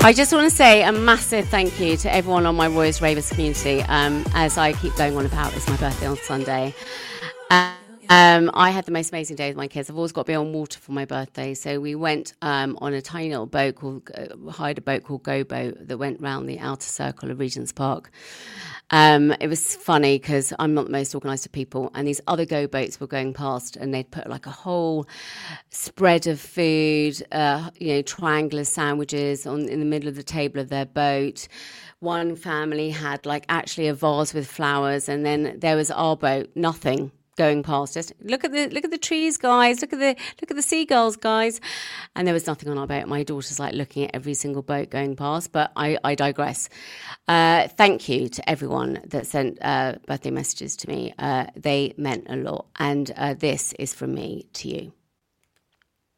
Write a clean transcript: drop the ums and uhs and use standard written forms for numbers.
I just want to say a massive thank you to everyone on my Royals Ravers community. As I keep going on about, it's my birthday on Sunday. I had the most amazing day with my kids. I've always got to be on water for my birthday. So we went on a tiny little boat hired a boat called Go Boat that went round the outer circle of Regent's Park. It was funny because I'm not the most organised of people, and these other go boats were going past, and they'd put like a whole spread of food, triangular sandwiches in the middle of the table of their boat. One family had like actually a vase with flowers, and then there was our boat, nothing going past us. Look at the trees, guys. Look at the seagulls, guys. And there was nothing on our boat. My daughter's like looking at every single boat going past, but I digress. Thank you to everyone that sent birthday messages to me. They meant a lot, and this is from me to you.